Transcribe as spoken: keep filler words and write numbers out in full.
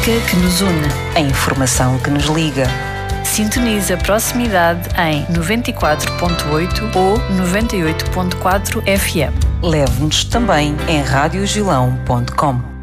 música que nos une. A informação que nos liga. Sintonize a proximidade em noventa e quatro ponto oito ou noventa e oito ponto quatro F M. Leve-nos também em rádio gilão ponto com.